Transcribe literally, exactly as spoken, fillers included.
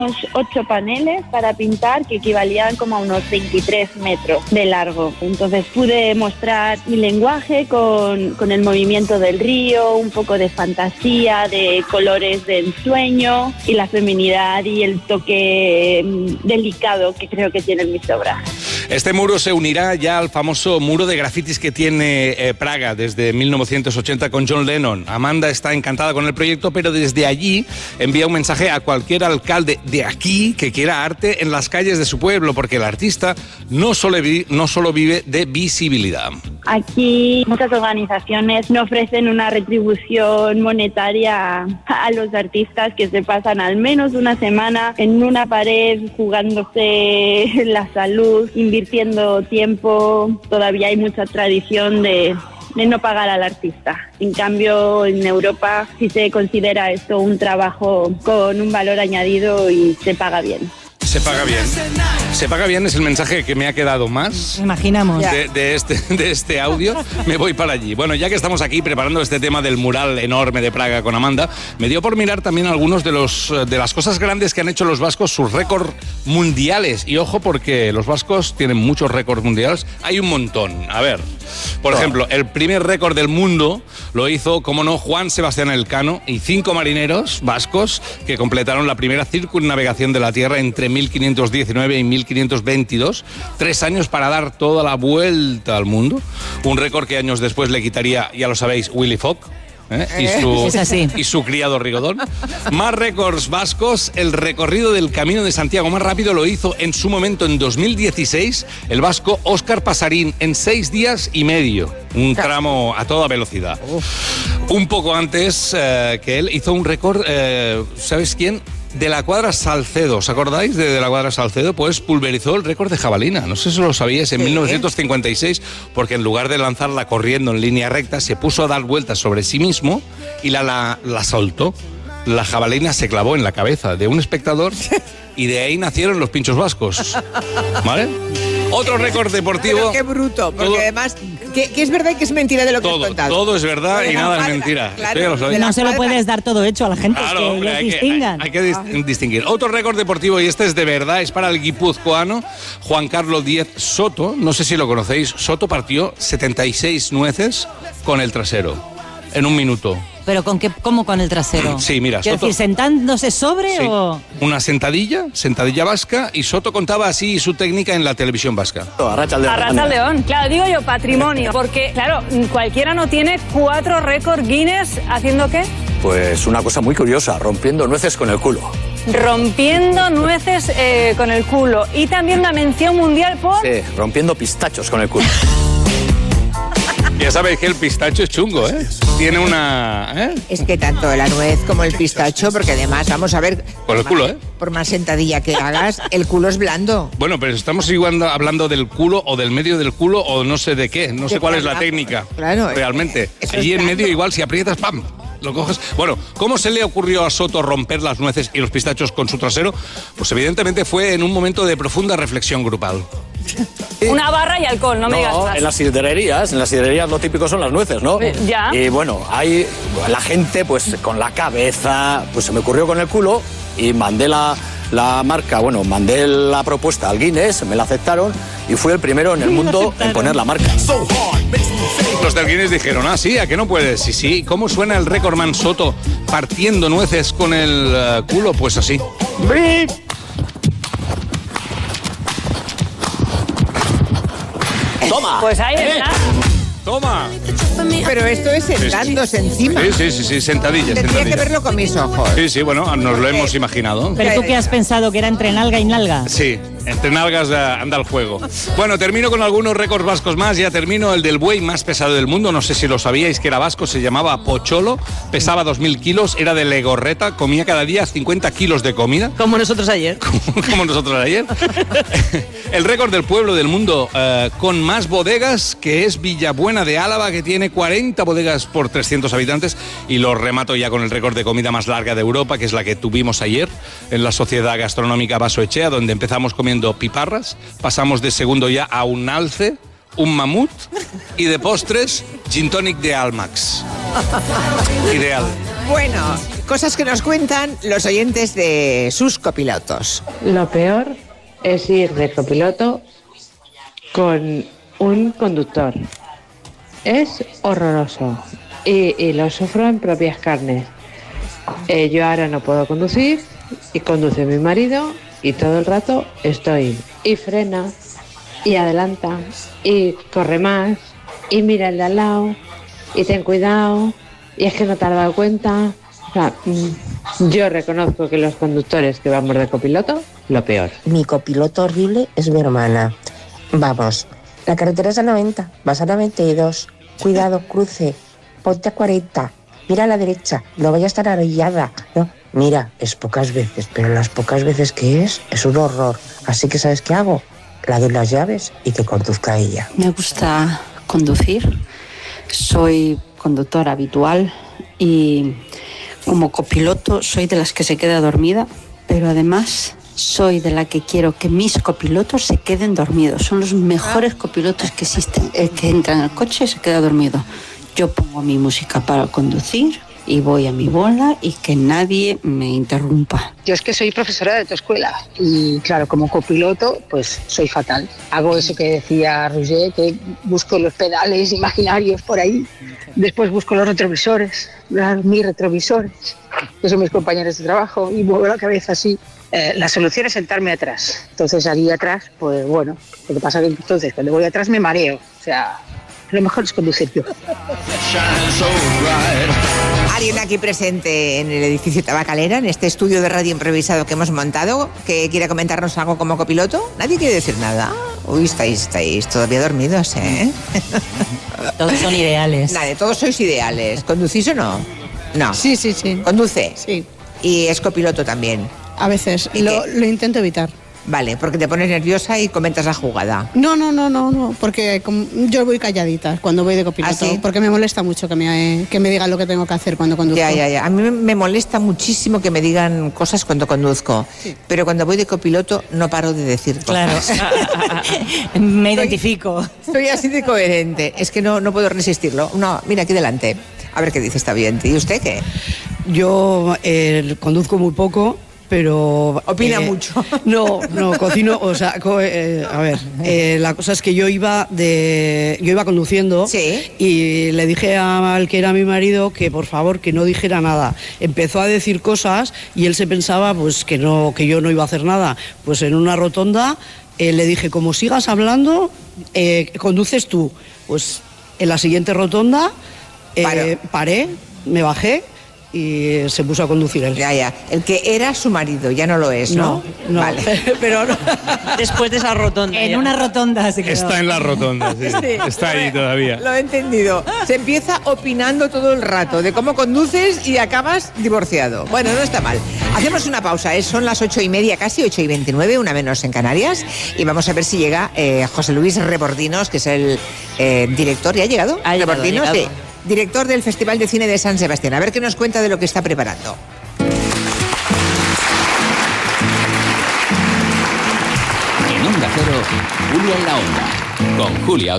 ocho paneles para pintar que equivalían como a unos veintitrés metros de largo. Entonces pude mostrar mi lenguaje con, con el movimiento del río, un poco de fantasía, de colores de ensueño y la feminidad y el toque delicado que creo que tienen mis obras. Este muro se unirá ya al famoso muro de grafitis que tiene eh, Praga desde mil novecientos ochenta con John Lennon. Amanda está encantada con el proyecto, pero desde allí envía un mensaje a cualquier alcalde de aquí que quiera arte en las calles de su pueblo, porque el artista no solo, vi, no solo vive de visibilidad. Aquí muchas organizaciones no ofrecen una retribución monetaria a los artistas que se pasan al menos una semana en una pared jugándose la salud, invirtiendo tiempo. Todavía hay mucha tradición de, de no pagar al artista. En cambio, en Europa sí se considera esto un trabajo con un valor añadido y se paga bien. Se paga bien. Se paga bien es el mensaje que me ha quedado más. Imaginamos. De, de, este, de este audio. Me voy para allí. Bueno, ya que estamos aquí preparando este tema del mural enorme de Praga con Amanda, me dio por mirar también algunos de, los, de las cosas grandes que han hecho los vascos, sus récords mundiales. Y ojo, porque los vascos tienen muchos récords mundiales. Hay un montón. A ver, por ejemplo, el primer récord del mundo lo hizo, como no, Juan Sebastián Elcano y cinco marineros vascos que completaron la primera circunnavegación de la Tierra entre mil quinientos diecinueve y mil quinientos veintidós, tres años para dar toda la vuelta al mundo, un récord que años después le quitaría, ya lo sabéis, Willy Fogg. ¿Eh? Y, su, es así. y su criado Rigodón. Más récords vascos. El recorrido del Camino de Santiago más rápido lo hizo en su momento en dos mil dieciséis el vasco Óscar Pasarín en seis días y medio. Un tramo a toda velocidad. Uf. Un poco antes eh, que él hizo un récord, eh, ¿sabes quién? De la Cuadra Salcedo, ¿os acordáis de, de la Cuadra Salcedo? Pues pulverizó el récord de jabalina, no sé si lo sabíais, en sí. mil novecientos cincuenta y seis, porque en lugar de lanzarla corriendo en línea recta, se puso a dar vueltas sobre sí mismo y la, la, la soltó. La jabalina se clavó en la cabeza de un espectador y de ahí nacieron los pinchos vascos, ¿vale? Otro récord deportivo. Pero qué bruto, porque todo, además, que, que es verdad y que es mentira de lo que todo, has contado. Todo es verdad y nada es mentira. Claro, no se lo puedes dar todo hecho a la gente, claro, que hombre, hay distingan. Que, hay, hay que dis- distinguir. Otro récord deportivo, y este es de verdad, es para el guipuzcoano Juan Carlos Díez Soto. No sé si lo conocéis. Soto partió setenta y seis nueces con el trasero en un minuto. ¿Pero con qué, cómo con el trasero? Sí, mira, Quiero Soto... decir, ¿sentándose sobre sí. o...? Una sentadilla, sentadilla vasca, y Soto contaba así su técnica en la televisión vasca. Arracha al León. Arracha al León. Claro, digo yo, patrimonio. Porque, claro, cualquiera no tiene cuatro récords Guinness haciendo ¿qué? Pues una cosa muy curiosa, rompiendo nueces con el culo. Rompiendo nueces eh, con el culo. Y también una mención mundial por... Sí, rompiendo pistachos con el culo. Ya sabéis que el pistacho es chungo, ¿eh? Tiene una... ¿eh? Es que tanto la nuez como el pistacho, porque además, vamos a ver... Por el culo, ¿eh? Por más sentadilla que hagas, el culo es blando. Bueno, pero estamos igual hablando del culo o del medio del culo o no sé de qué. No sé cuál es la técnica. Claro. Realmente. Allí en medio igual si aprietas, ¡pam! Lo coges. Bueno, ¿cómo se le ocurrió a Soto romper las nueces y los pistachos con su trasero? Pues evidentemente fue en un momento de profunda reflexión grupal. Una barra y alcohol, no, no me digas más. En las sidrerías, en las sidrerías lo típico son las nueces, ¿no? Ya. Y bueno, hay la gente pues con la cabeza, pues se me ocurrió con el culo y mandé la, la marca, bueno, mandé la propuesta al Guinness, me la aceptaron y fui el primero en el mundo en poner la marca. Los del Guinness dijeron, ah, sí, ¿a qué no puedes? Sí, sí. ¿Cómo suena el recordman Soto partiendo nueces con el uh, culo? Pues así. ¡Toma! Pues ahí está. ¡Toma! Pero esto es sentándose encima. Sí, sí, sí, sí, sentadilla, Tendría sentadilla. que verlo con mis ojos. Sí, sí, bueno, nos lo hemos imaginado. ¿Pero tú qué has pensado? ¿Que era entre nalga y nalga? Sí, entre nalgas anda el juego. Bueno, termino con algunos récords vascos más. Ya termino el del buey más pesado del mundo. No sé si lo sabíais que era vasco, se llamaba Pocholo. Pesaba dos mil kilos, era de Legorreta. Comía cada día cincuenta kilos de comida. Como nosotros ayer. Como, como nosotros ayer. El récord del pueblo del mundo eh, con más bodegas, que es Villabuena de Álava, que tiene cuarenta bodegas por trescientos habitantes. Y lo remato ya con el récord de comida más larga de Europa, que es la que tuvimos ayer en la Sociedad Gastronómica Basoechea, donde empezamos comiendo piparras, pasamos de segundo ya a un alce, un mamut y de postres gin tonic de Almax. Ideal. Bueno, cosas que nos cuentan los oyentes de sus copilotos. Lo peor es ir de copiloto con un conductor. Es horroroso y, y lo sufro en propias carnes. Eh, yo ahora no puedo conducir y conduce mi marido y todo el rato estoy y frena y adelanta y corre más y mira el de al lado y ten cuidado y es que no te has dado cuenta. O sea, yo reconozco que los conductores que vamos de copiloto, lo peor. Mi copiloto horrible es mi hermana. Vamos, la carretera es a noventa, vas a noventa y dos. Cuidado, cruce, ponte a cuarenta. Mira a la derecha, no vaya a estar arrollada. No, mira, es pocas veces, pero las pocas veces que es, es un horror. Así que, ¿sabes qué hago? Le doy las llaves y que conduzca ella. Me gusta conducir. Soy conductora habitual y como copiloto soy de las que se queda dormida, pero además soy de la que quiero que mis copilotos se queden dormidos. Son los mejores copilotos que existen. El que entra en el coche y se queda dormido. Yo pongo mi música para conducir y voy a mi bola y que nadie me interrumpa. Yo es que soy profesora de autoescuela y claro, como copiloto pues soy fatal. Hago eso que decía Roger, que busco los pedales imaginarios por ahí, después busco los retrovisores, mis retrovisores, que son mis compañeros de trabajo, y muevo la cabeza así. Eh, la solución es sentarme atrás. Entonces allí atrás, pues bueno, lo que pasa es que entonces cuando voy atrás me mareo, o sea, lo mejor es conducir yo. ¿Alguien aquí presente en el edificio Tabacalera, en este estudio de radio improvisado que hemos montado, que quiera comentarnos algo como copiloto? ¿Nadie quiere decir nada? Uy, estáis, estáis todavía dormidos, ¿eh? Todos son ideales. Nada, todos sois ideales. ¿Conducís o no? No. Sí, sí, sí. ¿Conduce? Sí. ¿Y es copiloto también? A veces. Lo, lo intento evitar. Vale, porque te pones nerviosa y comentas la jugada. No, no, no, no, no, porque como, yo voy calladita cuando voy de copiloto, ¿Ah, sí? porque me molesta mucho que me, que me digan lo que tengo que hacer cuando conduzco. Ya, ya, ya. A mí me molesta muchísimo que me digan cosas cuando conduzco, sí. Pero cuando voy de copiloto no paro de decir cosas. Claro. Me identifico. Soy así de coherente, es que no, no puedo resistirlo. No, mira, aquí delante. A ver qué dice esta oyente. ¿Y usted qué? Yo eh, conduzco muy poco. Pero opina eh, mucho. No, no, cocino, o sea, co eh, a ver, eh, la cosa es que yo iba de, yo iba conduciendo, ¿sí? Y le dije al que era mi marido que por favor que no dijera nada. Empezó a decir cosas y él se pensaba pues que no, que yo no iba a hacer nada. Pues en una rotonda eh, le dije, como sigas hablando, eh, conduces tú. Pues en la siguiente rotonda eh, paré, me bajé. Y se puso a conducir él. Ya, ya. El que era su marido, ya no lo es, ¿no? No, no. Vale. Pero no. Después de esa rotonda. En ya. una rotonda se quedó. Está en la rotonda, sí. Sí. Está ahí todavía. Lo he entendido. Se empieza opinando todo el rato de cómo conduces y acabas divorciado. Bueno, no está mal. Hacemos una pausa, ¿eh? Son las ocho y media, casi ocho y veintinueve, una menos en Canarias. Y vamos a ver si llega eh, José Luis Rebordinos, que es el eh, director. ¿Ya ha llegado? Ha llegado, Rebordinos, ha llegado. sí. Director del Festival de Cine de San Sebastián. A ver qué nos cuenta de lo que está preparando. En Onda Cero, Julia en la Onda, con Julia